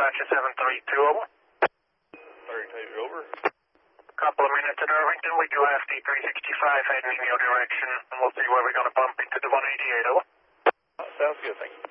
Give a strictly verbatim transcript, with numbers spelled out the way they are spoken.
Appalachia seven three two, over. thirty-two, over. Couple of minutes at Irvington, we do have D three sixty-five heading in your direction, and we'll see where we're going to bump into the one eighty-eight, over. Sounds good, thank you.